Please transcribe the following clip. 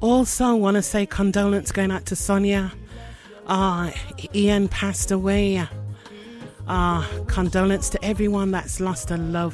Also, want to say condolence going out to Sonia. Ian passed away. Condolence to everyone that's lost a loved